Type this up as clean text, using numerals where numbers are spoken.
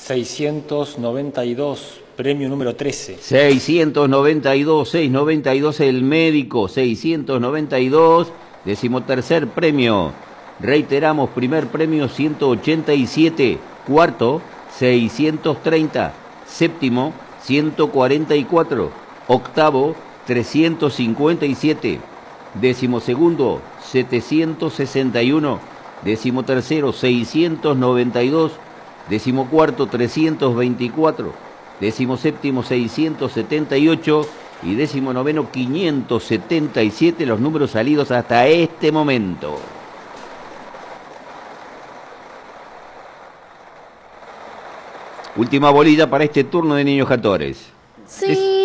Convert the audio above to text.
692, premio número 13. 692, 692 el médico, 692, 13º premio. Reiteramos, primer premio 187, cuarto 630, séptimo 144, octavo 357, 12º 761, 13º 692, 14º 324, 17º 678 y 19º 577 los números salidos hasta este momento. Última bolilla para este turno de niños cantores. Sí.